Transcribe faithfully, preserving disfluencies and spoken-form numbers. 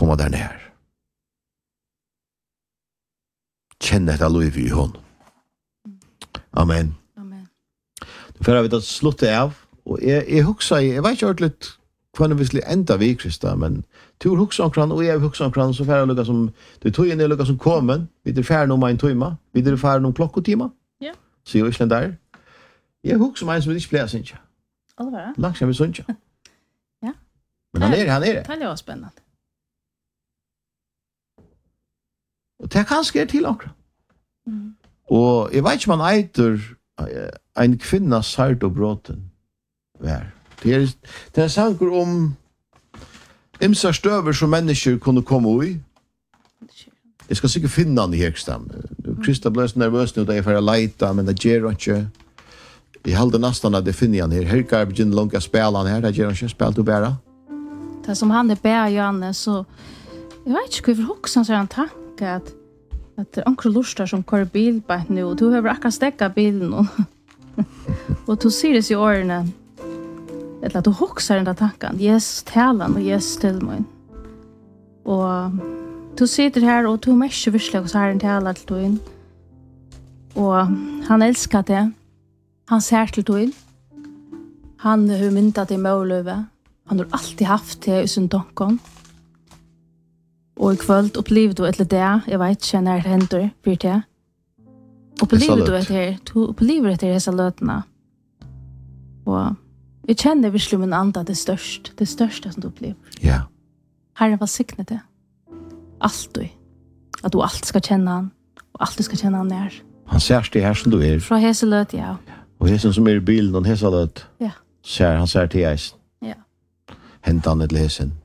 komma där ner. Känn detta liv i hon. Amen. Amen. Nu får vi det sluta av. Och jag, jag huxar, jag vet inte ordentligt kvann vi skulle ända vid Krista, men tur huxar omkran och jag huxar omkran så får jag lukka som, det tog in är lukka som kommer, vi är färd om en timme, vi är färd om klockotima. Ja. Så jag är där. Jag huxar mig som det inte pläs inte. Allvar. Långt vi sånt. Ja. Men han är han är det. Det är spännande. Och det kanske är till också. Mm. Och jag vet inte man äter en kvinna sart och brotten. Vär. Det är det är saker om imsa stöver som människor kunde komma i. Jag ska säkert finna den i högstam. Krista blev nervös nu då jag får leta, men det ger inte. Jag hade nästan att det finner han här. Här kan jag begynna långa spelan här. Det ger han inte spel till bära. Det som han är bär Janne så jag vet inte hur också så han tanke att att det är onkel lustar som kör bil på nu och du behöver akkurat stäcka bilen och och du ser det i öronen. Eller att du hoxar den där tanken. Yes, talan och yes, till mig. Och du sitter här och du märker virkelig så här en talar till dig. Och han älskar det. Han ser till dig. Han har myntat det i målöve. Han har alltid haft det i sin tankon. Och i kväll upplevde du ett det. Jag vet inte när det händer för det. Upplevde du ett det. Du upplever det dessa lötena. Och jag känner virkelig min anda det störst. Det största som du upplever. Ja. Herren var signet det. Alltid. Att du alltid ska känna han. Och alltid ska känna han när. Han ser det här som du är. Från hese löt, ja. Och hesen som är i bilen och hesa löt. Ja. Ser, han ser till eis. Ja. Hänt han ett lesen.